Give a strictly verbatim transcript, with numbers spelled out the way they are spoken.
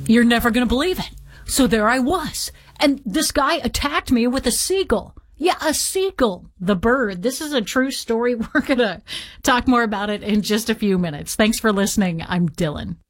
You're never going to believe it. So there I was. And this guy attacked me with a seagull. Yeah, a seagull, the bird. This is a true story. We're going to talk more about it in just a few minutes. Thanks for listening. I'm Dylan.